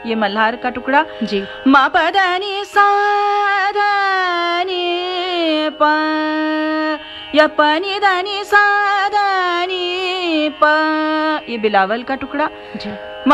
ये मल्हार का टुकड़ा जी। मा प द नि सा ध नि प, या प नि ध नि सा ध नि प, ये बिलावल का टुकड़ा जी।